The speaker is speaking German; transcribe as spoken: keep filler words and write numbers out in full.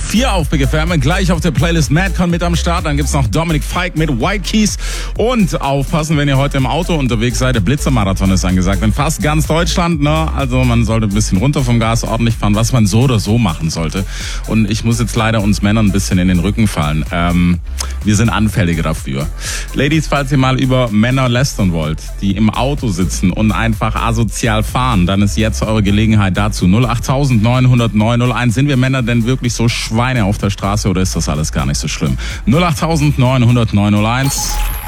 vier auf Big F M. Gleich auf der Playlist Madcon mit am Start. Dann gibt's noch Dominic Fike mit White Keys. Und aufpassen, wenn ihr heute im Auto unterwegs seid. Der Blitzermarathon ist angesagt. In fast ganz Deutschland, ne? Also man sollte ein bisschen runter vom Gas, ordentlich fahren, was man so oder so machen sollte. Und ich muss jetzt leider uns Männern ein bisschen in den Rücken fallen. Ähm, wir sind anfälliger dafür. Ladies, falls ihr mal über Männer lästern wollt, die im Auto sitzen und einfach asozial fahren, dann ist jetzt eure Gelegenheit dazu. null acht neun null null neun null eins. Sind wir Männer denn wirklich so Schweine auf der Straße oder ist das alles gar nicht so schlimm? null acht neun null null neun null eins.